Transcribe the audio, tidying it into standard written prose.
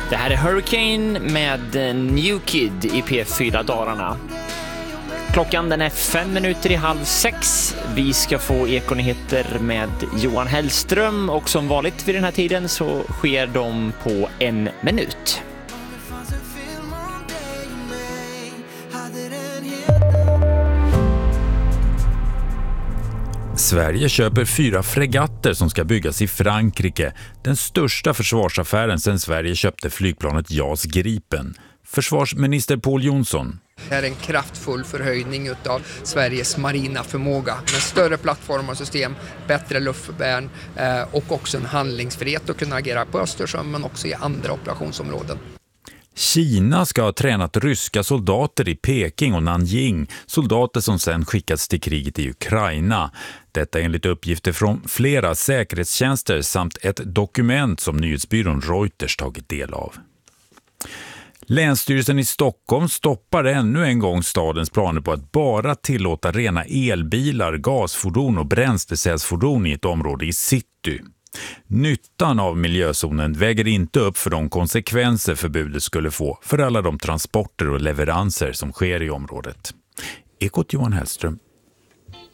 Det här är Hurricane med New Kid i P4 Dalarna. Klockan den är 5:05. Vi ska få Ekonyheter med Johan Hellström och som vanligt vid den här tiden så sker de på 1 minut. Sverige köper 4 fregatter som ska byggas i Frankrike. Den största försvarsaffären sedan Sverige köpte flygplanet JAS Gripen. Försvarsminister Pål Jonsson. Det är en kraftfull förhöjning av Sveriges marina förmåga med större plattformar och system, bättre luftvärn och också en handlingsfrihet att kunna agera på Östersjön men också i andra operationsområden. Kina ska ha tränat ryska soldater i Peking och Nanjing, soldater som sedan skickats till kriget i Ukraina. Detta enligt uppgifter från flera säkerhetstjänster samt ett dokument som nyhetsbyrån Reuters tagit del av. Länsstyrelsen i Stockholm stoppar ännu en gång stadens planer på att bara tillåta rena elbilar, gasfordon och bränslecellsfordon i ett område i city. Nyttan av miljözonen väger inte upp för de konsekvenser förbudet skulle få för alla de transporter och leveranser som sker i området. Ekot Johan Hellström.